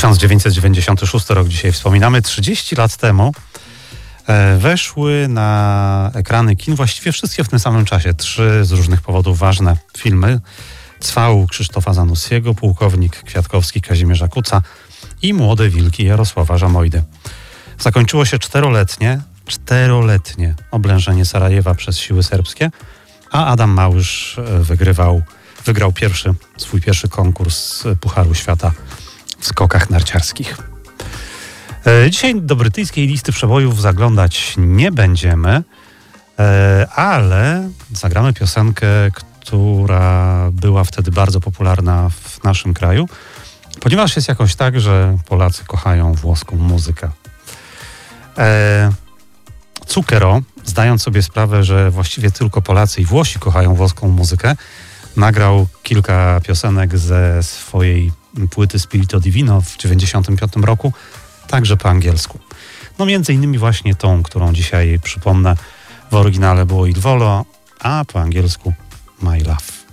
1996 rok dzisiaj wspominamy. 30 lat temu weszły na ekrany kin właściwie wszystkie w tym samym czasie. 3 z różnych powodów ważne filmy. Cwał Krzysztofa Zanussiego, Pułkownik Kwiatkowski Kazimierza Kuca i Młode Wilki Jarosława Żamojdy. Zakończyło się 4-letnie oblężenie Sarajewa przez siły serbskie, a Adam Małysz wygrał swój pierwszy konkurs Pucharu Świata w skokach narciarskich. Dzisiaj do brytyjskiej listy przebojów zaglądać nie będziemy, ale zagramy piosenkę, która była wtedy bardzo popularna w naszym kraju, ponieważ jest jakoś tak, że Polacy kochają włoską muzykę. Zucchero, zdając sobie sprawę, że właściwie tylko Polacy i Włosi kochają włoską muzykę, nagrał kilka piosenek ze swojej płyty Spirito Divino w 1995 roku, także po angielsku. No między innymi właśnie tą, którą dzisiaj przypomnę, w oryginale było Il Volo, a po angielsku My Love.